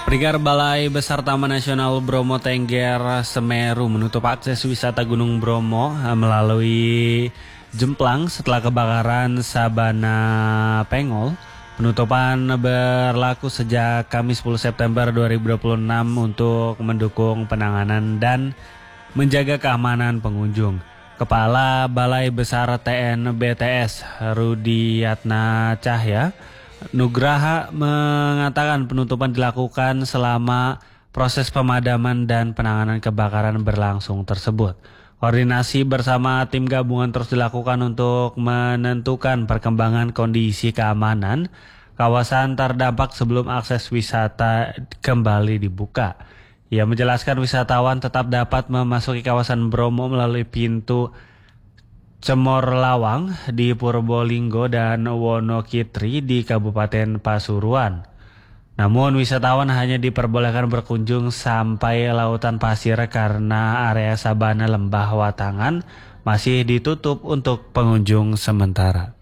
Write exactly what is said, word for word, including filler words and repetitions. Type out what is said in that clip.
Perikar Balai Besar Taman Nasional Bromo Tengger Semeru menutup akses wisata Gunung Bromo melalui Jemplang setelah kebakaran Sabana Pengol. Penutupan berlaku sejak Kamis sepuluh September dua ribu dua puluh enam untuk mendukung penanganan dan menjaga keamanan pengunjung. Kepala Balai Besar T N B T S Rudiatna Cahya Nugraha mengatakan penutupan dilakukan selama proses pemadaman dan penanganan kebakaran berlangsung tersebut. Koordinasi bersama tim gabungan terus dilakukan untuk menentukan perkembangan kondisi keamanan kawasan terdampak sebelum akses wisata kembali dibuka. Ia menjelaskan wisatawan tetap dapat memasuki kawasan Bromo melalui pintu Cemor Lawang di Purbolinggo dan Wonokitri di Kabupaten Pasuruan. Namun wisatawan hanya diperbolehkan berkunjung sampai Lautan Pasir karena area Sabana Lembah Watangan masih ditutup untuk pengunjung sementara.